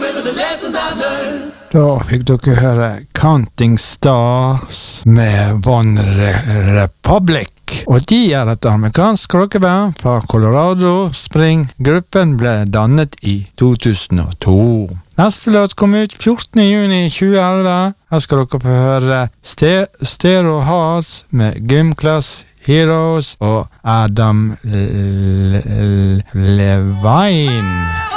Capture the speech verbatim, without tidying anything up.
Da fikk dere høre Counting Stars med One Re- Republic. Og de er et amerikansk rockeband fra Colorado Spring. Gruppen ble dannet i to tusen og to. Neste låt kom ut fjortende juni tjue elleve. Her skal dere få høre Ste- Stereo Hearts med Gym Class Heroes og Adam L- L- Levine.